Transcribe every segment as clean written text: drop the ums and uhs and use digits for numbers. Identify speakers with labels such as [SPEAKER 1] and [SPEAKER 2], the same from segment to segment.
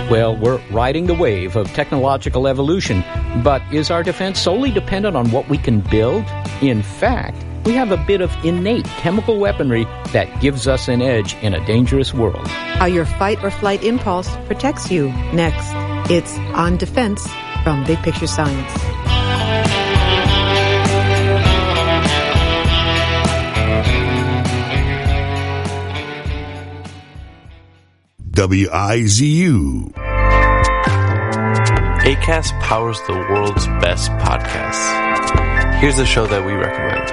[SPEAKER 1] Well, we're riding the wave of technological evolution, but is our defense solely dependent on what we can build? In fact, we have a bit of innate chemical weaponry that gives us an edge in a dangerous world.
[SPEAKER 2] How your fight or flight impulse protects you. Next, it's On Defense from Big Picture Science.
[SPEAKER 3] WIZU.
[SPEAKER 4] Acast powers the world's best podcasts. Here's a show that we recommend.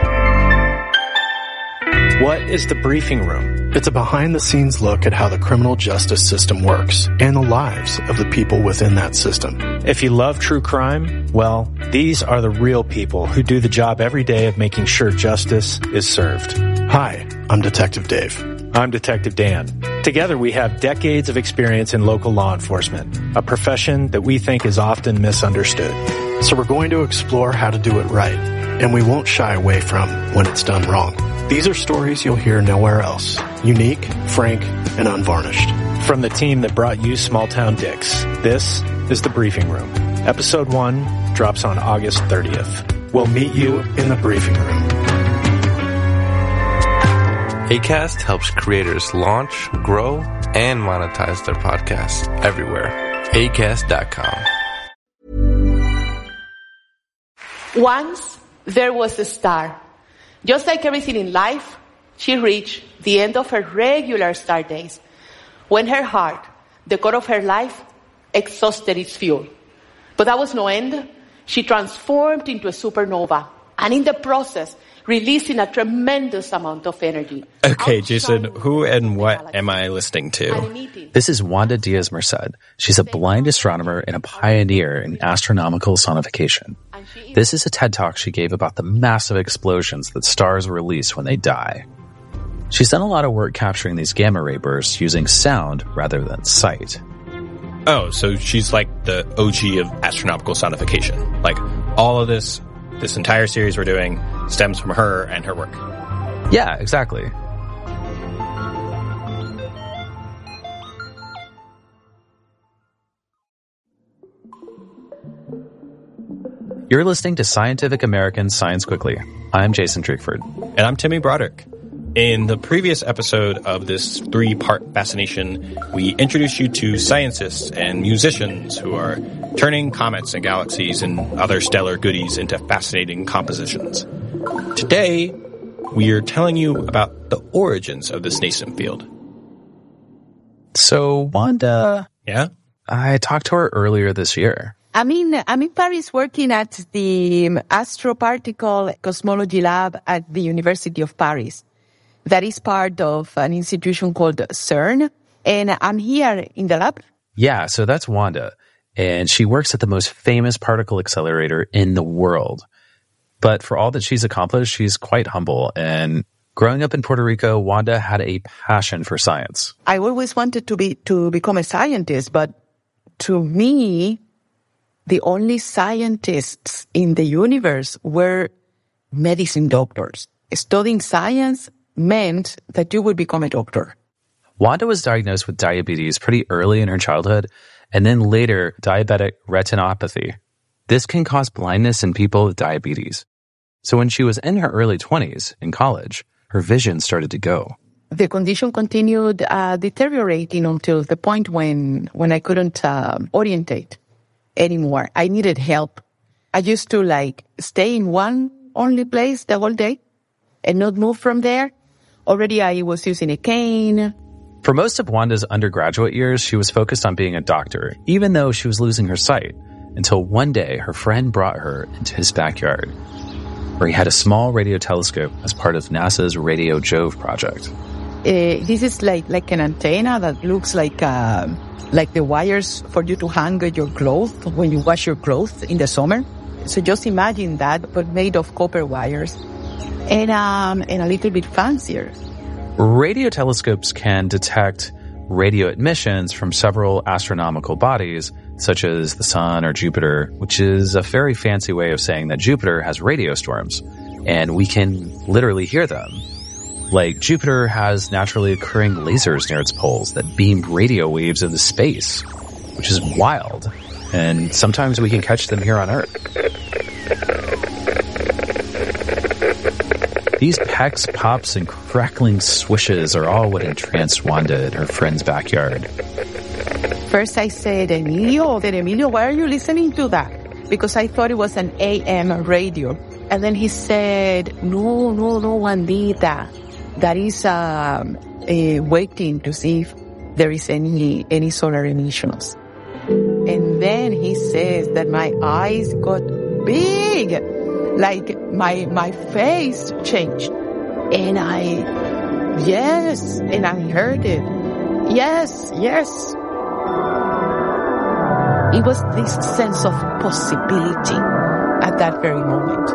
[SPEAKER 5] What is The Briefing Room? It's a behind-the-scenes look at how the criminal justice system works and the lives of the people within that system.
[SPEAKER 6] If you love true crime, well, these are the real people who do the job every day of making sure justice is served.
[SPEAKER 5] Hi, I'm Detective Dave.
[SPEAKER 6] I'm Detective Dan. Together we have decades of experience in local law enforcement, a profession that we think is often misunderstood.
[SPEAKER 5] So we're going to explore how to do it right, and we won't shy away from when it's done wrong. These are stories you'll hear nowhere else. Unique, frank, and unvarnished.
[SPEAKER 6] From the team that brought you Small Town Dicks, this is The Briefing Room. Episode 1 drops on August 30th.
[SPEAKER 5] We'll meet you in the briefing room.
[SPEAKER 4] Acast helps creators launch, grow, and monetize their podcasts everywhere. Acast.com.
[SPEAKER 7] Once there was a star. Just like everything in life, she reached the end of her regular star days when her heart, the core of her life, exhausted its fuel. But that was no end. She transformed into a supernova, and in the process, releasing a tremendous amount of energy.
[SPEAKER 8] Okay, Jason, who and what am I listening to?
[SPEAKER 9] This is Wanda Diaz-Merced. She's a blind astronomer and a pioneer in astronomical sonification. This is a TED Talk she gave about the massive explosions that stars release when they die. She's done a lot of work capturing these gamma ray bursts using sound rather than sight.
[SPEAKER 8] Oh, so she's like the OG of astronomical sonification. Like, all of this entire series we're doing stems from her and her work.
[SPEAKER 9] Yeah, exactly. You're listening to Scientific American Science Quickly. I'm Jason Trickford.
[SPEAKER 8] And I'm Timmy Broderick. In the previous episode of this 3-part fascination, we introduced you to scientists and musicians who are turning comets and galaxies and other stellar goodies into fascinating compositions. Today, we are telling you about the origins of this nascent field.
[SPEAKER 9] So, Wanda...
[SPEAKER 8] Yeah?
[SPEAKER 9] I talked to her earlier this year.
[SPEAKER 10] I'm in Paris working at the Astroparticle Cosmology Lab at the University of Paris. That is part of an institution called CERN, and I'm here in the lab.
[SPEAKER 9] Yeah, so that's Wanda, and she works at the most famous particle accelerator in the world. But for all that she's accomplished, she's quite humble, and growing up in Puerto Rico, Wanda had a passion for science.
[SPEAKER 10] I always wanted to become a scientist, but to me, the only scientists in the universe were medicine doctors. Studying science meant that you would become a doctor.
[SPEAKER 9] Wanda was diagnosed with diabetes pretty early in her childhood, and then later diabetic retinopathy. This can cause blindness in people with diabetes. So when she was in her early 20s, in college, her vision started to go.
[SPEAKER 10] The condition continued deteriorating until the point when I couldn't orientate anymore. I needed help. I used to stay in one only place the whole day and not move from there. Already I was using a cane.
[SPEAKER 9] For most of Wanda's undergraduate years, she was focused on being a doctor, even though she was losing her sight, until one day her friend brought her into his backyard, where he had a small radio telescope as part of NASA's Radio Jove project.
[SPEAKER 10] This is like an antenna that looks like the wires for you to hang your clothes when you wash your clothes in the summer. So just imagine that, but made of copper wires. And a little bit fancier.
[SPEAKER 9] Radio telescopes can detect radio emissions from several astronomical bodies, such as the Sun or Jupiter, which is a very fancy way of saying that Jupiter has radio storms, and we can literally hear them. Like, Jupiter has naturally occurring lasers near its poles that beam radio waves into space. which is wild. And sometimes we can catch them here on Earth. These pecks, pops, and crackling swishes are all what entranced Wanda in her friend's backyard.
[SPEAKER 10] First I said, Emilio, why are you listening to that? Because I thought it was an AM radio. And then he said, no, Wandita. That is waiting to see if there is any solar emissions. And then he says that my eyes got big, like my face changed. And I heard it. Yes. It was this sense of possibility at that very moment.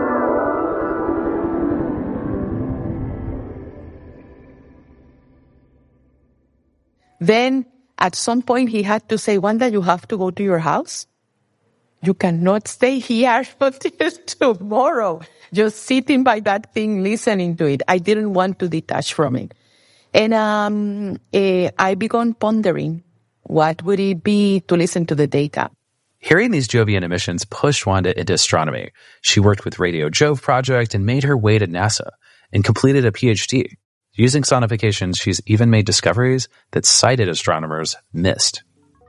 [SPEAKER 10] Then, at some point, he had to say, Wanda, you have to go to your house. You cannot stay here until tomorrow. Just sitting by that thing, listening to it. I didn't want to detach from it. And I began pondering, what would it be to listen to the data?
[SPEAKER 9] Hearing these Jovian emissions pushed Wanda into astronomy. She worked with Radio Jove Project and made her way to NASA and completed a PhD. Using sonification, she's even made discoveries that sighted astronomers missed.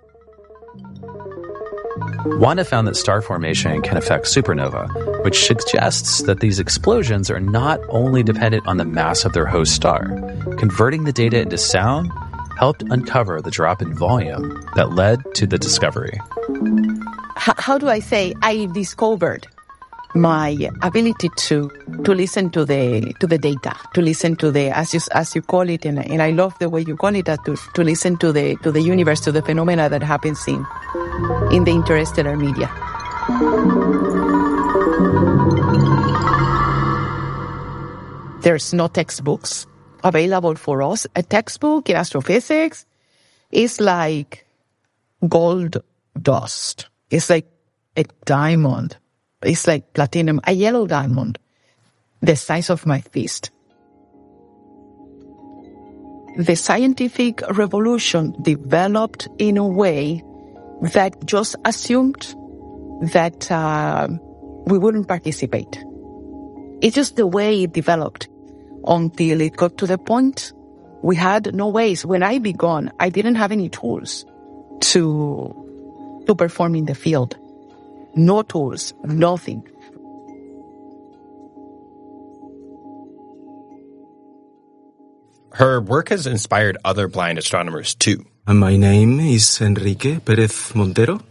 [SPEAKER 9] Wanda found that star formation can affect supernova, which suggests that these explosions are not only dependent on the mass of their host star. Converting the data into sound helped uncover the drop in volume that led to the discovery.
[SPEAKER 10] How do I say? I discovered my ability to listen to the data, to listen to the, as you call it, and I love the way you call it, to listen to the universe, to the phenomena that happens in the interstellar media. There's no textbooks available for us. A textbook in astrophysics is like gold dust. It's like a diamond. It's like platinum, a yellow diamond, the size of my fist. The scientific revolution developed in a way that just assumed that we wouldn't participate. It's just the way it developed until it got to the point we had no ways. When I began, I didn't have any tools to perform in the field. No tools, nothing.
[SPEAKER 8] Her work has inspired other blind astronomers too.
[SPEAKER 3] My name is Enrique Pérez Montero.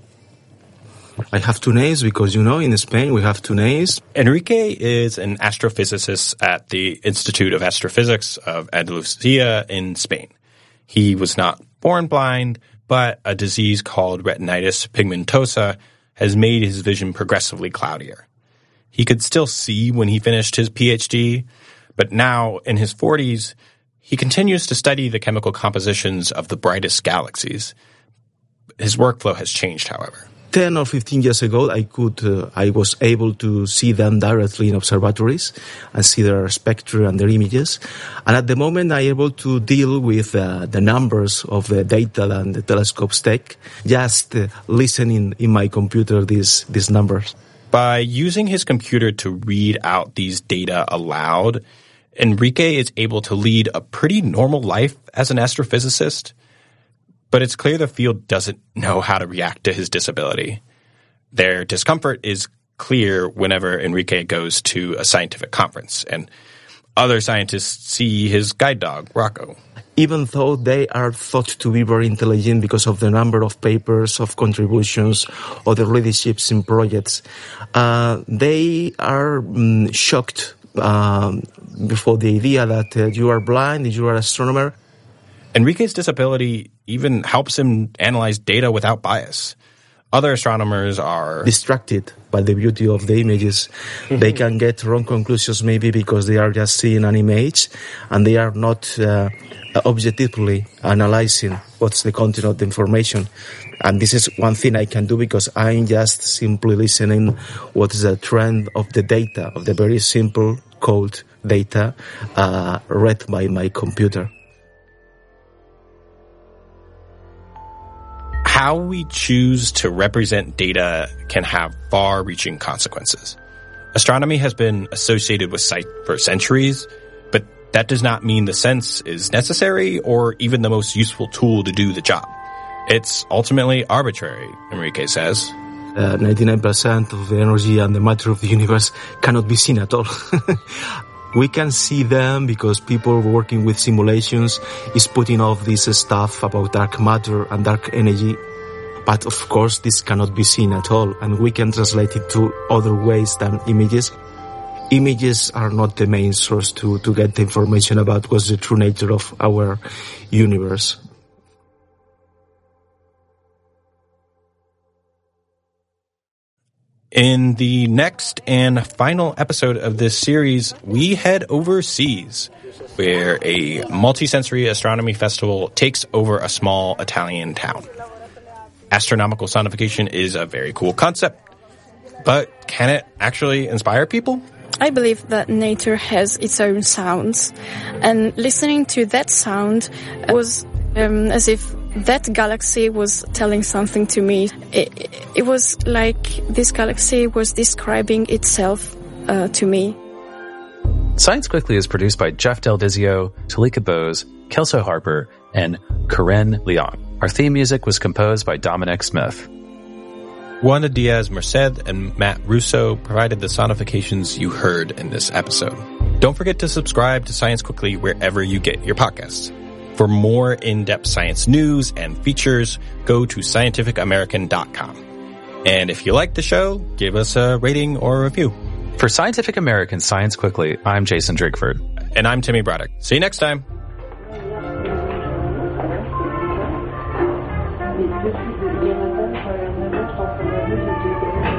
[SPEAKER 3] I have two names because, in Spain we have two names.
[SPEAKER 8] Enrique is an astrophysicist at the Institute of Astrophysics of Andalusia in Spain. He was not born blind, but a disease called retinitis pigmentosa has made his vision progressively cloudier. He could still see when he finished his PhD, but now in his 40s, he continues to study the chemical compositions of the brightest galaxies. His workflow has changed, however.
[SPEAKER 3] 10 or 15 years ago, I was able to see them directly in observatories and see their spectra and their images. And at the moment, I'm able to deal with the numbers of the data and the telescopes take, just listening in my computer these numbers.
[SPEAKER 8] By using his computer to read out these data aloud, Enrique is able to lead a pretty normal life as an astrophysicist. But it's clear the field doesn't know how to react to his disability. Their discomfort is clear whenever Enrique goes to a scientific conference, and other scientists see his guide dog, Rocco.
[SPEAKER 3] Even though they are thought to be very intelligent because of the number of papers, of contributions, or the leaderships in projects, they are shocked before the idea that you are blind, you are an astronomer.
[SPEAKER 8] Enrique's disability even helps him analyze data without bias. Other astronomers are
[SPEAKER 3] distracted by the beauty of the images. They can get wrong conclusions maybe because they are just seeing an image and they are not objectively analyzing what's the content of the information. And this is one thing I can do because I'm just simply listening what is the trend of the data, of the very simple code data read by my computer.
[SPEAKER 8] how we choose to represent data can have far-reaching consequences. Astronomy has been associated with sight for centuries, but that does not mean the sense is necessary or even the most useful tool to do the job. It's ultimately arbitrary, Enrique says.
[SPEAKER 3] 99% of the energy and the matter of the universe cannot be seen at all. We can see them because people working with simulations is putting off this stuff about dark matter and dark energy. But of course, this cannot be seen at all, and we can translate it to other ways than images. Images are not the main source to get the information about what's the true nature of our universe.
[SPEAKER 8] In the next and final episode of this series, we head overseas, where a multisensory astronomy festival takes over a small Italian town. Astronomical sonification is a very cool concept, but can it actually inspire people?
[SPEAKER 11] I believe that nature has its own sounds, and listening to that sound was as if that galaxy was telling something to me. It was like this galaxy was describing itself to me.
[SPEAKER 9] Science Quickly is produced by Jeff Del Dizio, Talika Bose, Kelso Harper, and Karen Leon. Our theme music was composed by Dominic Smith.
[SPEAKER 8] Wanda Diaz-Merced and Matt Russo provided the sonifications you heard in this episode. Don't forget to subscribe to Science Quickly wherever you get your podcasts. For more in-depth science news and features, go to scientificamerican.com. And if you like the show, give us a rating or a review.
[SPEAKER 9] For Scientific American Science Quickly, I'm Jason Drigford.
[SPEAKER 8] And I'm Timmy Braddock. See you next time.
[SPEAKER 12] This is